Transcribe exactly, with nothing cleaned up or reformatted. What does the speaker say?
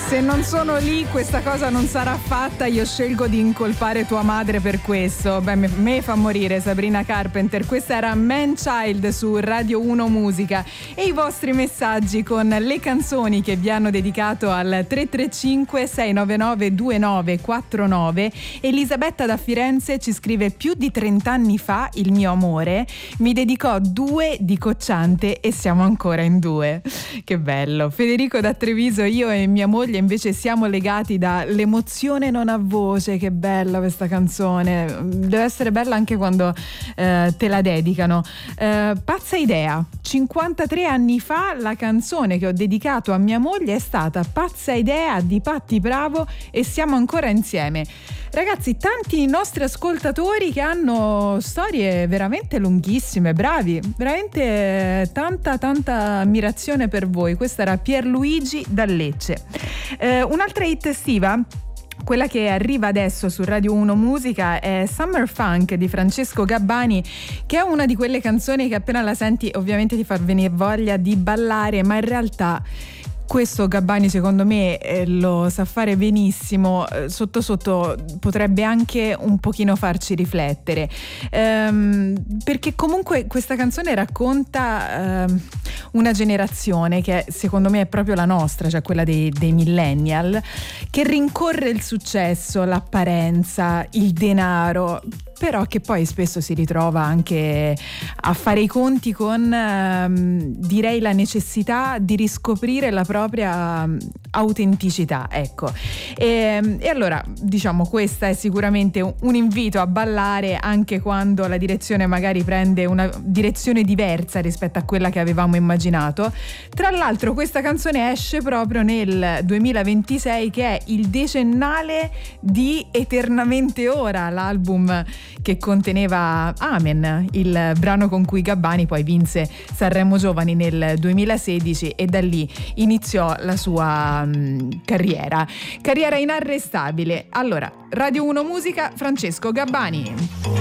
Se non sono lì, questa cosa non sarà fatta. Io scelgo di incolpare tua madre per questo. Beh, me, me fa morire Sabrina Carpenter. Questa era Man Child su Radio uno Musica. E i vostri messaggi con le canzoni che vi hanno dedicato al tre tre cinque sei nove nove due nove quattro nove. Elisabetta da Firenze ci scrive: più di trent'anni fa il mio amore mi dedicò Due di Cocciante e siamo ancora in due. Che bello. Federico da Treviso: io e mia moglie invece siamo legati da L'emozione non ha voce. Che bella questa canzone, deve essere bella anche quando eh, te la dedicano. eh, Pazza idea, cinquantatré anni fa la canzone che ho dedicato a mia moglie è stata Pazza idea di Patti Bravo e siamo ancora insieme. Ragazzi, tanti nostri ascoltatori che hanno storie veramente lunghissime, bravi, veramente tanta tanta ammirazione per voi. Questa era Pierluigi da Lecce. Eh, un'altra hit estiva, quella che arriva adesso su Radio uno Musica, è Summer Funk di Francesco Gabbani, che è una di quelle canzoni che appena la senti ovviamente ti fa venire voglia di ballare, ma in realtà questo Gabbani secondo me eh, lo sa fare benissimo. eh, sotto sotto potrebbe anche un pochino farci riflettere, ehm, perché comunque questa canzone racconta ehm, una generazione che secondo me è proprio la nostra, cioè quella dei, dei millennial, che rincorre il successo, l'apparenza, il denaro, però che poi spesso si ritrova anche a fare i conti con ehm, direi la necessità di riscoprire la propria autenticità, ecco. E, e allora diciamo questa è sicuramente un invito a ballare anche quando la direzione magari prende una direzione diversa rispetto a quella che avevamo immaginato. Tra l'altro questa canzone esce proprio nel duemilaventisei, che è il decennale di Eternamente Ora, l'album che conteneva Amen, il brano con cui Gabbani poi vinse Sanremo Giovani nel duemilasedici e da lì iniziò la sua um, carriera carriera inarrestabile. Allora, Radio uno Musica, Francesco Gabbani.